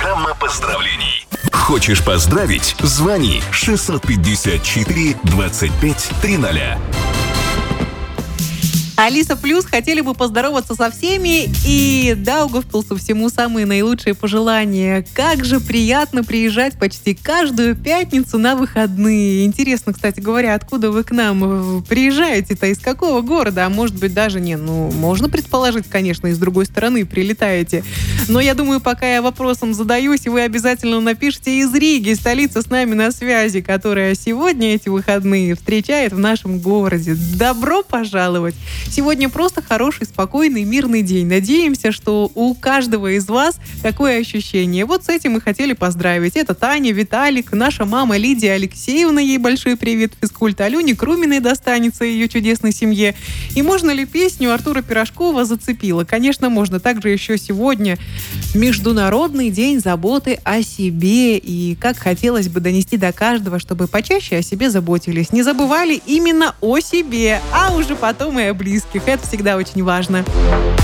Программа поздравлений. Хочешь поздравить? Звони 654 25 300. Алиса Плюс хотели бы поздороваться со всеми и Даугавпилсу всему самые наилучшие пожелания. Как же приятно приезжать почти каждую пятницу на выходные. Интересно, кстати говоря, откуда вы к нам приезжаете-то, из какого города? А может быть даже можно предположить, конечно, из другой стороны прилетаете. Но я думаю, пока я вопросом задаюсь, вы обязательно напишите из Риги, столица с нами на связи, которая сегодня эти выходные встречает в нашем городе. Добро пожаловать! Сегодня просто хороший, спокойный, мирный день. Надеемся, что у каждого из вас такое ощущение. Вот с этим мы хотели поздравить. Это Таня, Виталик, наша мама Лидия Алексеевна, ей большой привет, физкульт. Алене Круминой достанется, ее чудесной семье. И можно ли песню Артура Пирожкова «Зацепила»? Конечно, можно. Также еще сегодня Международный день заботы о себе. И как хотелось бы донести до каждого, чтобы почаще о себе заботились. Не забывали именно о себе, а уже потом и о близких. Это всегда очень важно.